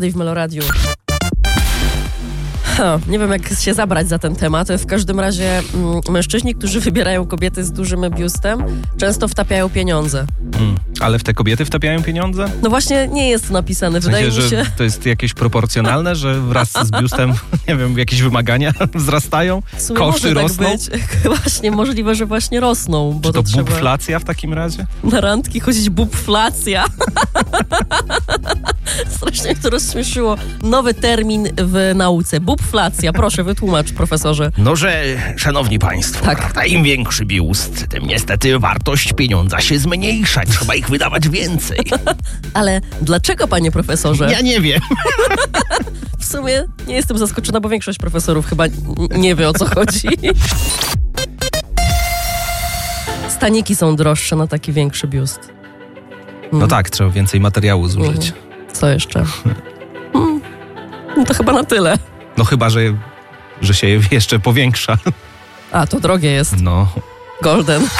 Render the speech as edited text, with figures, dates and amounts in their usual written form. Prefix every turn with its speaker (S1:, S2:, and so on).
S1: w Meloradiu. Nie wiem, jak się zabrać za ten temat. W każdym razie mężczyźni, którzy wybierają kobiety z dużym biustem, często wtapiają pieniądze.
S2: Ale w te kobiety wtapiają pieniądze?
S1: No właśnie nie jest to napisane.
S2: W sensie,
S1: Wydaje mi się,
S2: że to jest jakieś proporcjonalne, że wraz z biustem, nie wiem, jakieś wymagania wzrastają?
S1: w sumie
S2: Koszty
S1: może
S2: rosną?
S1: tak być. Właśnie, możliwe, że właśnie rosną. Bo
S2: Czy to
S1: trzeba
S2: bubflacja w takim razie?
S1: na randki chodzić bubflacja. Strasznie mnie to rozśmieszyło. Nowy termin w nauce. Bubflacja. Proszę, wytłumacz, profesorze.
S3: No, że, szanowni państwo,
S1: Tak.
S3: prawda, im większy biust, tym niestety wartość pieniądza się zmniejsza. Trzeba ich wydawać więcej.
S1: Ale dlaczego, panie profesorze?
S3: Ja nie wiem.
S1: W sumie nie jestem zaskoczona, bo większość profesorów chyba nie wie, o co chodzi. Staniki są droższe na taki większy biust.
S2: No tak, trzeba więcej materiału zużyć.
S1: Co jeszcze? No to chyba na tyle.
S2: No chyba, że się jeszcze powiększa.
S1: A, to drogie jest.
S2: No.
S1: Golden.